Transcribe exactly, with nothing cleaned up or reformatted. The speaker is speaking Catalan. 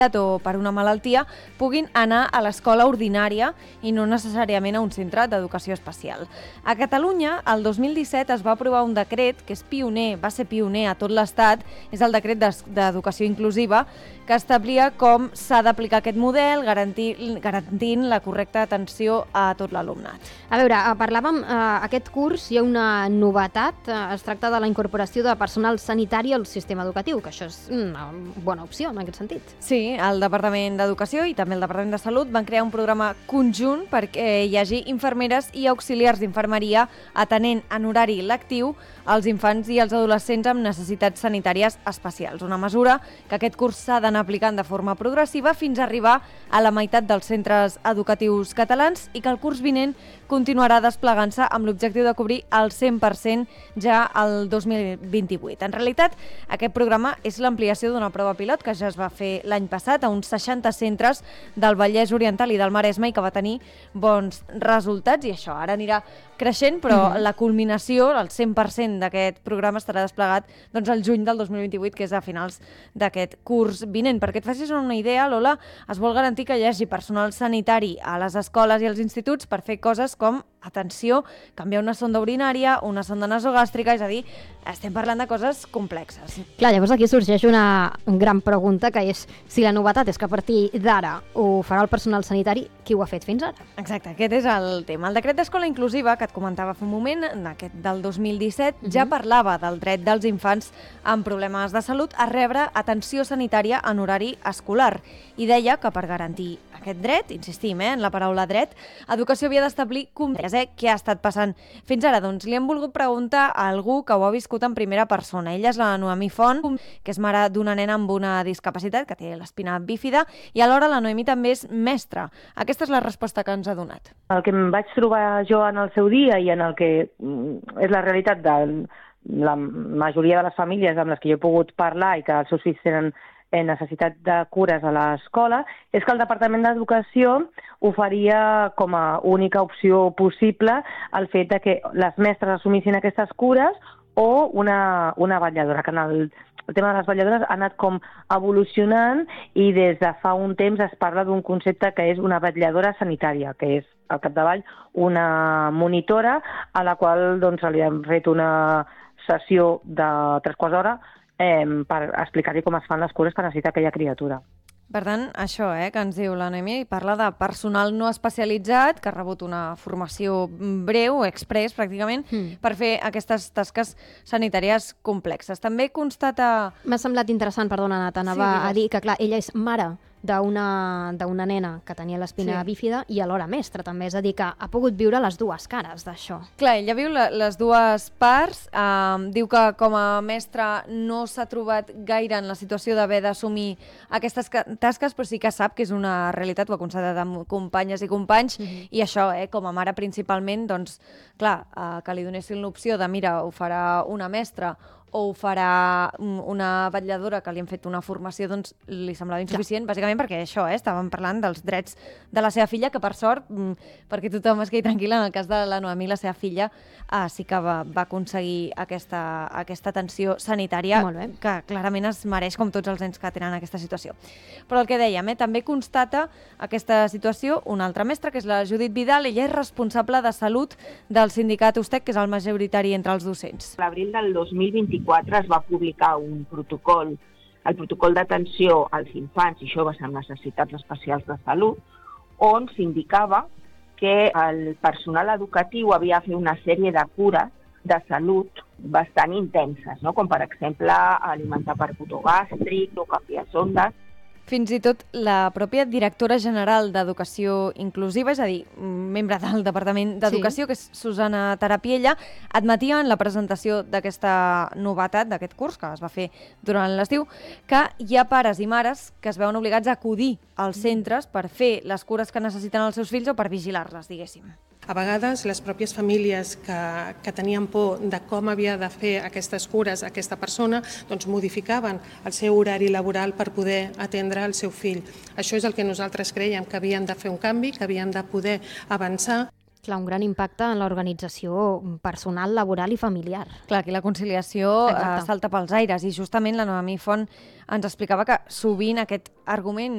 o per una malaltia puguin anar a l'escola ordinària i no necessàriament a un centre d'educació especial. A Catalunya, el dos mil disset es va aprovar un decret que és pioner, va ser pioner a tot l'Estat, és el decret d'educació inclusiva, que establia com s'ha d'aplicar aquest model garantint, garantint la correcta atenció a tot l'alumnat. A veure, parlàvem, eh, aquest curs hi ha una novetat, eh, es tracta de la incorporació de personal sanitari al sistema educatiu, que això és una bona opció en aquest sentit. Sí, el Departament d'Educació i també el Departament de Salut van crear un programa conjunt perquè hi hagi infermeres i auxiliars d'infermeria atenent en horari lectiu als infants i als adolescents amb necessitats sanitàries especials. Una mesura que aquest curs s'ha d'anar aplicant de forma progressiva fins a arribar a la meitat dels centres educatius catalans i que el curs vinent continuarà desplegant-se amb l'objectiu de cobrir el cent per cent ja el dos mil vint-i-vuit. En realitat, aquest programa és l'ampliació d'una prova pilot que ja es va fer l'any passat a uns seixanta centres del Vallès Oriental i del Maresme i que va tenir bons resultats i això ara anirà creixent, però mm-hmm. la culminació, el cent per cent d'aquest programa estarà desplegat doncs, el juny del dos mil vint-i-vuit, que és a finals d'aquest curs vinent. Perquè et facis una idea, Lola, es vol garantir que hi hagi personal sanitari a les escoles i als instituts per fer coses com, atenció, canviar una sonda urinària, una sonda nasogàstrica, és a dir, estem parlant de coses complexes. Clar, llavors aquí sorgeix una gran pregunta, que és si la novetat és que a partir d'ara ho farà el personal sanitari, qui ho ha fet fins ara? Exacte, aquest és el tema. El decret d'escola inclusiva, que et comentava fa un moment, aquest del dos mil disset, uh-huh. ja parlava del dret dels infants amb problemes de salut a rebre atenció sanitària en horari escolar i deia que per garantir aquest dret, insistim eh, en la paraula dret, Educació havia d'establir comptes, eh, què ha estat passant fins ara. Doncs li hem volgut preguntar a algú que ho ha viscut en primera persona. Ella és la Noemí Font, que és mare d'una nena amb una discapacitat, que té l'espina bífida, i alhora la Noemí també és mestra. Aquesta és la resposta que ens ha donat. El que em vaig trobar jo en el seu dia i en el que és la realitat de la majoria de les famílies amb les que jo he pogut parlar i que els seus fills tenen necessitat de cures a l'escola, és que el Departament d'Educació oferia com a única opció possible el fet de que les mestres assumissin aquestes cures o una, una vetlladora, que en el, el tema de les vetlladores ha anat com evolucionant i des de fa un temps es parla d'un concepte que és una vetlladora sanitària, que és al capdavall una monitora a la qual doncs, li hem fet una sessió de tres quarts d'hora Eh, per explicar-li com es fan les cures que necessita aquella criatura. Per tant, això eh, que ens diu la Noemí, parla de personal no especialitzat que ha rebut una formació breu, express pràcticament, mm. per fer aquestes tasques sanitàries complexes. També constata... M'ha semblat interessant, perdona, Nat, anava sí, a dir que, clar, ella és mare d'una d'una nena que tenia l'espina sí. bífida i alhora mestra també, és a dir, que ha pogut viure les dues cares d'això. Clar, ella viu la, les dues parts, eh, diu que com a mestra no s'ha trobat gaire en la situació d'haver d'assumir aquestes tasques, però sí que sap que és una realitat, ho ha constatat amb companyes i companys, mm-hmm. i això, eh, com a mare principalment, doncs, clar, eh, que li donessin l'opció de, mira, ho farà una mestra o ho farà una vetlladora que li han fet una formació, doncs li semblava insuficient, ja. bàsicament perquè això, eh, estàvem parlant dels drets de la seva filla, que per sort, perquè tothom es quedi tranquil, en el cas de la Noemí, la seva filla, eh, sí que va, va aconseguir aquesta, aquesta atenció sanitària que clarament es mereix, com tots els nens que tenen aquesta situació. Però el que dèiem, eh, també constata aquesta situació una altra mestra, que és la Judit Vidal, ella és responsable de salut del sindicat USTEC, que és el majoritari entre els docents. L'abril del dos mil vint-i-quatre es va publicar un protocol, el protocol d'atenció als infants i joves amb necessitats especials de salut, on s'indicava que el personal educatiu havia de fer una sèrie de cures de salut bastant intenses, no? Com per exemple alimentar per botó gàstric o canviar sondes. Fins i tot la pròpia directora general d'Educació Inclusiva, és a dir, membre del Departament d'Educació, sí. que és Susana Tarapiella, admetia en la presentació d'aquesta novetat, d'aquest curs que es va fer durant l'estiu, que hi ha pares i mares que es veuen obligats a acudir als centres per fer les cures que necessiten els seus fills o per vigilar-les, diguéssim. A vegades les pròpies famílies que, que tenien por de com havia de fer aquestes cures a aquesta persona doncs modificaven el seu horari laboral per poder atendre el seu fill. Això és el que nosaltres creiem, que havien de fer un canvi, que havien de poder avançar. Clar, un gran impacte en l'organització personal, laboral i familiar. Clar, aquí la conciliació eh, salta pels aires i justament la Noemí Font ens explicava que sovint aquest argument